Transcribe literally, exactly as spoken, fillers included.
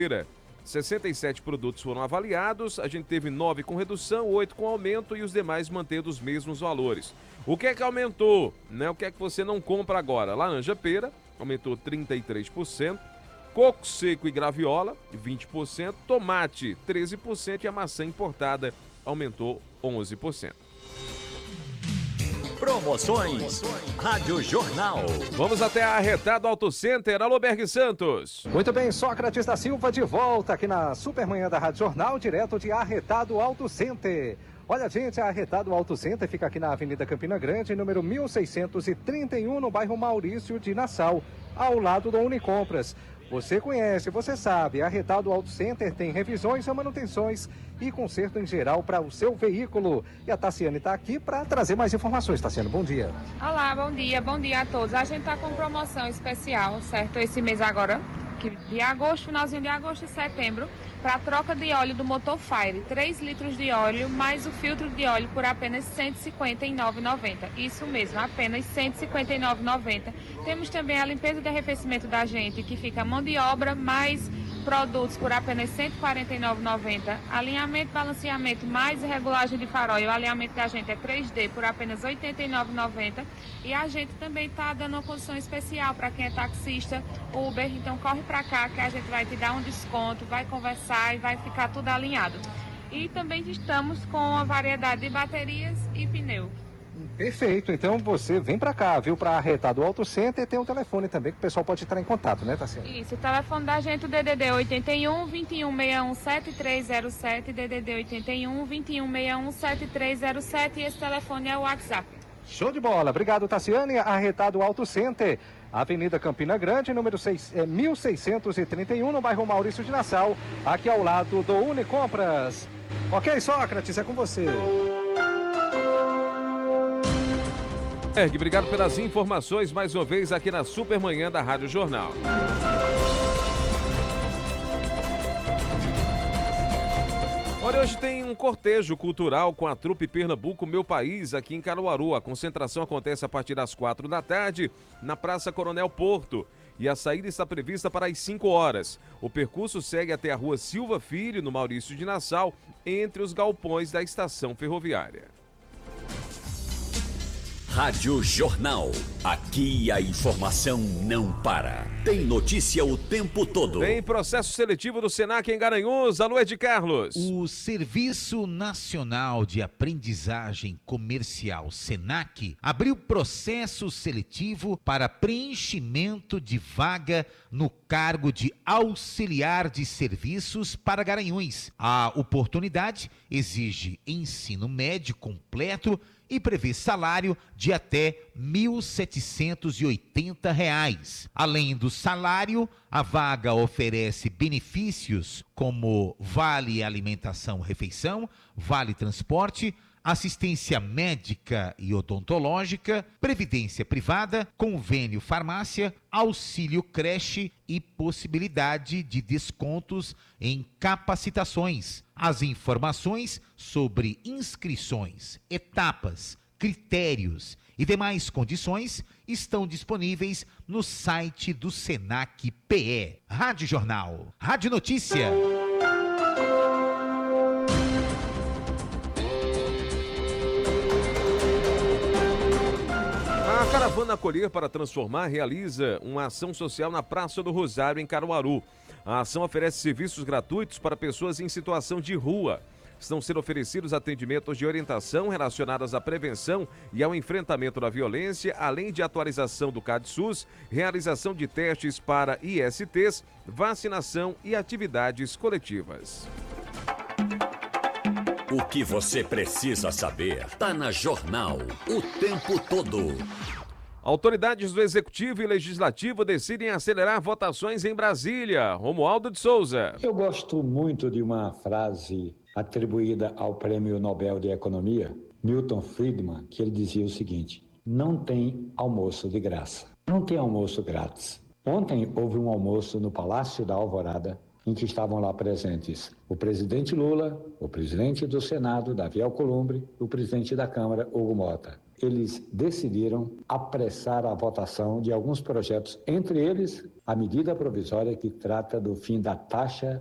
sessenta e sete produtos foram avaliados, a gente teve nove com redução, oito com aumento e os demais mantendo os mesmos valores. O que é que aumentou? Né? O que é que você não compra agora? Laranja pera aumentou trinta e três por cento, coco seco e graviola vinte por cento, tomate treze por cento e a maçã importada aumentou onze por cento. Promoções Rádio Jornal. Vamos até a Arretado Auto Center. Alô, Berg Santos. Muito bem, Sócrates da Silva de volta aqui na Supermanhã da Rádio Jornal, direto de Arretado Auto Center. Olha, gente, a Arretado Auto Center fica aqui na Avenida Campina Grande, número mil seiscentos e trinta e um, no bairro Maurício de Nassau, ao lado do Unicompras. Você conhece, você sabe, a Arretado Auto Center tem revisões, manutenções e conserto em geral para o seu veículo. E a Tassiane está aqui para trazer mais informações. Tassiane, bom dia. Olá, bom dia, bom dia a todos. A gente está com promoção especial, certo? Esse mês agora, que de agosto, finalzinho de agosto e setembro, para a troca de óleo do motor Fire. três litros de óleo mais o filtro de óleo por apenas cento e cinquenta e nove reais e noventa centavos. Isso mesmo, apenas cento e cinquenta e nove reais e noventa centavos. Temos também a limpeza de arrefecimento da gente, que fica mão de obra mais produtos por apenas cento e quarenta e nove reais e noventa centavos. Alinhamento, balanceamento mais regulagem de farol. E o alinhamento da gente é três D por apenas oitenta e nove reais e noventa centavos. E a gente também está dando uma condição especial para quem é taxista, Uber. Então corre para cá que a gente vai te dar um desconto, vai conversar e vai ficar tudo alinhado. E também estamos com a variedade de baterias e pneu. Perfeito, então você vem para cá, viu, para Arretado Auto Center, e tem um telefone também que o pessoal pode entrar em contato, né, Tassiane? Isso, o telefone da gente, o D D D oitenta e um, vinte e um sessenta e um, setenta e três zero sete, D D D oitenta e um, vinte e um sessenta e um, setenta e três zero sete, e esse telefone é o WhatsApp. Show de bola, obrigado, Tassiane. Arretado Auto Center, Avenida Campina Grande, número seis, é, mil seiscentos e trinta e um, no bairro Maurício de Nassau, aqui ao lado do Unicompras. Ok, Sócrates, é com você. Berg, obrigado pelas informações mais uma vez aqui na Supermanhã da Rádio Jornal. Olha, hoje tem um cortejo cultural com a trupe Pernambuco Meu País aqui em Caruaru. A concentração acontece a partir das quatro da tarde na Praça Coronel Porto e a saída está prevista para as cinco horas. O percurso segue até a Rua Silva Filho, no Maurício de Nassau, entre os galpões da estação ferroviária. Rádio Jornal. Aqui a informação não para. Tem notícia o tempo todo. Tem processo seletivo do Senac em Garanhuns. Alô, Ed Carlos. O Serviço Nacional de Aprendizagem Comercial, Senac, abriu processo seletivo para preenchimento de vaga no cargo de auxiliar de serviços para Garanhuns. A oportunidade exige ensino médio completo e prevê salário de até mil setecentos e oitenta reais. Além do salário, a vaga oferece benefícios como vale alimentação refeição, vale transporte, assistência médica e odontológica, previdência privada, convênio farmácia, auxílio creche e possibilidade de descontos em capacitações. As informações sobre inscrições, etapas, critérios e demais condições estão disponíveis no site do Senac P E. Rádio Jornal, Rádio Notícia. A Caravana Acolher para Transformar realiza uma ação social na Praça do Rosário, em Caruaru. A ação oferece serviços gratuitos para pessoas em situação de rua. Estão sendo oferecidos atendimentos de orientação relacionados à prevenção e ao enfrentamento da violência, além de atualização do CadSUS, realização de testes para I S Ts, vacinação e atividades coletivas. O que você precisa saber está na Jornal o tempo todo. Autoridades do Executivo e Legislativo decidem acelerar votações em Brasília. Romualdo de Souza. Eu gosto muito de uma frase atribuída ao Prêmio Nobel de Economia, Milton Friedman, que ele dizia o seguinte: não tem almoço de graça, não tem almoço grátis. Ontem houve um almoço no Palácio da Alvorada, em que estavam lá presentes o presidente Lula, o presidente do Senado, Davi Alcolumbre, o presidente da Câmara, Hugo Mota. Eles decidiram apressar a votação de alguns projetos, entre eles a medida provisória que trata do fim da taxa